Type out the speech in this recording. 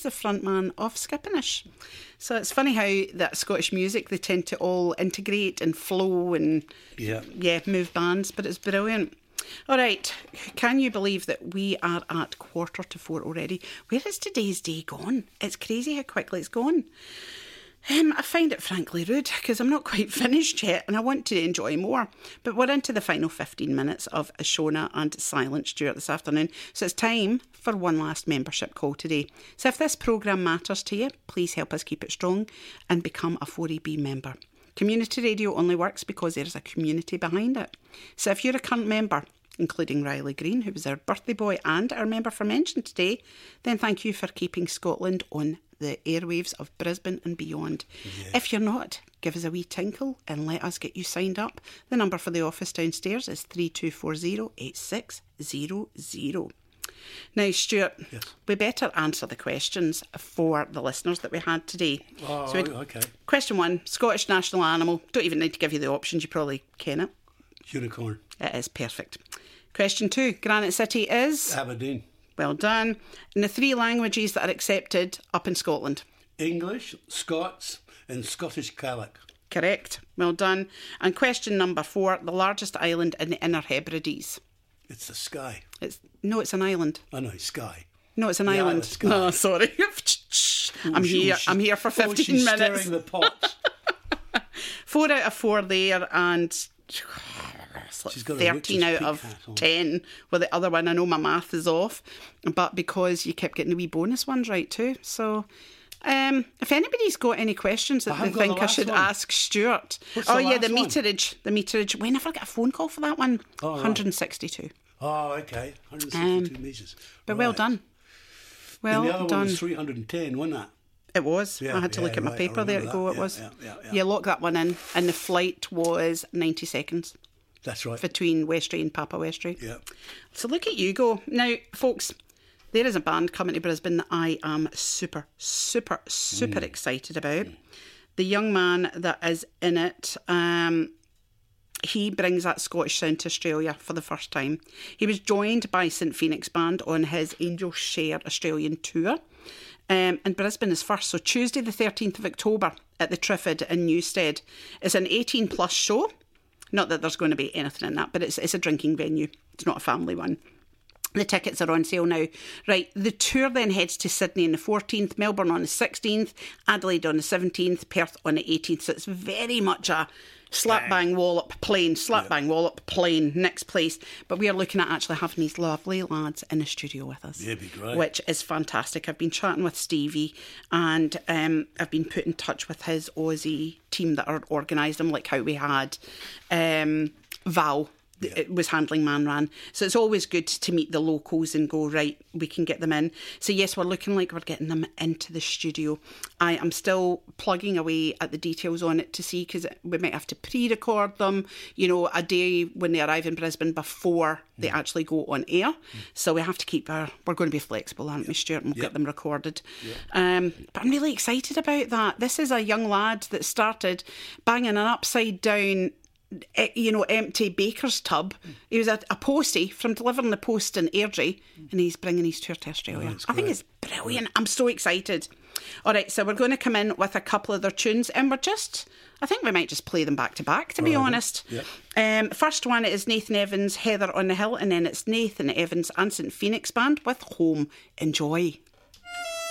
the frontman of Skippinish. So it's funny how that Scottish music, they tend to all integrate and flow and move bands, but it's brilliant. All right, can you believe that we are at 4:45 already? Where has today's day gone? It's crazy how quickly it's gone. I find it frankly rude because I'm not quite finished yet and I want to enjoy more. But we're into the final 15 minutes of Shona and Silent Stuart this afternoon. So it's time for one last membership call today. So if this programme matters to you, please help us keep it strong and become a 4EB member. Community radio only works because there is a community behind it. So if you're a current member, including Riley Green, who was our birthday boy and our member for mention today, then thank you for keeping Scotland on the airwaves of Brisbane and beyond. Yeah. If you're not, give us a wee tinkle and let us get you signed up. The number for the office downstairs is 3240-8600. Now, Stuart, yes, we better answer the questions for the listeners that we had today. Oh, okay. Question 1, Scottish national animal. Don't even need to give you the options, you probably ken it. Unicorn. It is perfect. Question 2, Granite City is? Aberdeen. Well done. In the 3 languages that are accepted up in Scotland? English, Scots and Scottish Gaelic. Correct. Well done. And question number 4, the largest island in the Inner Hebrides? It's the Skye. It's an island. I know, Skye. No, it's an island. Skye. Oh, sorry. I'm here for 15 minutes. Stirring the pot. 4 out of 4 there, and She's got 13 out of 10 with the other one. I know my math is off, but because you kept getting the wee bonus ones right too. So if anybody's got any questions that they think I should ask Stuart. What's the last meterage. The meterage. We never get a phone call for that one. Oh, right. 162. Oh, okay. 162 metres. But right. well done. Well and the other done. one was 310, wasn't it? It was. Yeah, I had to look at my paper there to go. It was. Yeah. You lock that one in, and the flight was 90 seconds. That's right. Between Westray and Papa Westray. Yeah. So look at you go. Now, folks, there is a band coming to Brisbane that I am super excited about. The young man that is in it, he brings that Scottish sound to Australia for the first time. He was joined by St Phoenix Band on his Angel Share Australian tour. And Brisbane is first. So Tuesday the 13th of October at the Triffid in Newstead. It's an 18 plus show. Not that there's going to be anything in that, but it's a drinking venue. It's not a family one. The tickets are on sale now. Right, the tour then heads to Sydney on the 14th, Melbourne on the 16th, Adelaide on the 17th, Perth on the 18th. So it's very much a slap bang wallop plane, next place. But we are looking at actually having these lovely lads in the studio with us. Yeah, it'd be great. Which is fantastic. I've been chatting with Stevie and I've been put in touch with his Aussie team that are organised them, like how we had Val. Yeah. It was handling Manran. So it's always good to meet the locals and go, right, we can get them in. So yes, we're looking like we're getting them into the studio. I am still plugging away at the details on it to see, because we might have to pre-record them, a day when they arrive in Brisbane before they actually go on air. So we have to keep we're going to be flexible, aren't we, Stuart? And we'll get them recorded. But I'm really excited about that. This is a young lad that started banging an upside down empty baker's tub. He was a postie from delivering the post in Airdrie, and he's bringing his tour to Australia. I think it's brilliant. I'm so excited. All right, so we're going to come in with a couple of their tunes, and I think we might just play them back to back, to be honest. Yeah. First one is Nathan Evans, Heather on the Hill, and then it's Nathan Evans and St Phoenix Band with Home. Enjoy.